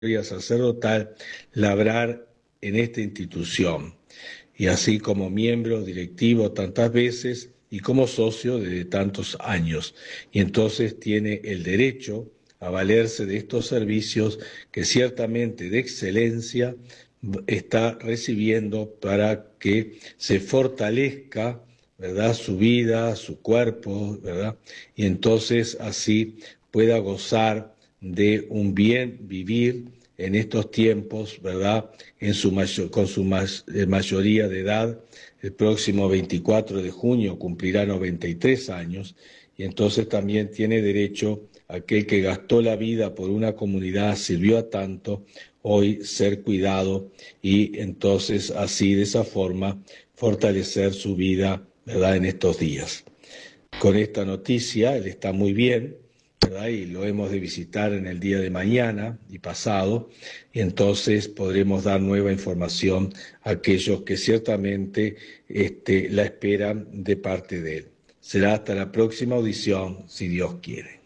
sacerdotal labrar en esta institución, y así como miembro directivo tantas veces y como socio desde tantos años. Y entonces tiene el derecho a valerse de estos servicios que ciertamente de excelencia está recibiendo para que se fortalezca, ¿verdad?, su vida, su cuerpo, ¿verdad?, y entonces así pueda gozar de un bien vivir en estos tiempos, ¿verdad?, con su mayoría de edad. El próximo 24 de junio cumplirá 93 años, y entonces también tiene derecho aquel que gastó la vida por una comunidad, sirvió a tanto, hoy ser cuidado y entonces así de esa forma fortalecer su vida, ¿verdad?, en estos días. Con esta noticia, él está muy bien, ¿verdad?, y lo hemos de visitar en el día de mañana y pasado, y entonces podremos dar nueva información a aquellos que ciertamente la esperan de parte de él. Será hasta la próxima audición, si Dios quiere.